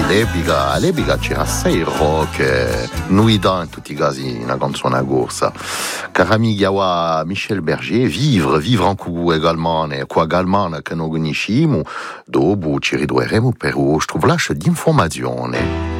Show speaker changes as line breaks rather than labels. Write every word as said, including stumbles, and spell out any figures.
all'epoca, all'epoca c'era sei rock, nuida in tutti i casi una canzone a corsa. Caramiglia Michel Berger, vivre, vivre en cu également, qua également che non conosciamo, dopo ci ritroveremo per un struvlascio di informazione.